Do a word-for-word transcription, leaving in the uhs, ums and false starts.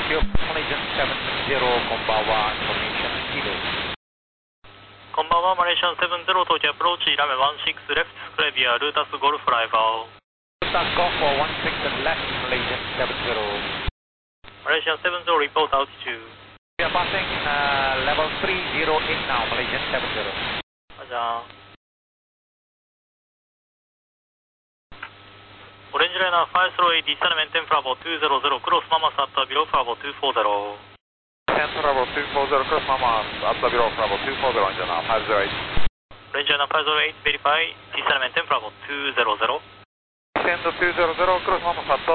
Thank you. Malaysian seven zero、こんばんは。Information delay。 こんばんは、マレーシアンセブンゼロ、東京アプローチ、ラメワンシックスレフト、クレビア、ルータスゴルフライバー。 ルータスゴルフワンシックスレフト、マレーシアンセブンゼロ。 マレーシアンセブンゼロ、リポートアウティチュー。 We are passing、uh, level three zero eight now, Malaysian seven zero。 あ、じゃあ。オレンジライナー、ファイスローエイ、ディスタルメンテンフラボにひゃく、クロスママスアットビローフラボにひゃくよんじゅう。 Ten Bravo two four zero, cross Mama, at the below Bravo two four zero, engine now, five zero eight. Engine now five zero eight, verify, descent maintain Bravo two zero zero. Descend two zero zero, cross Mama, at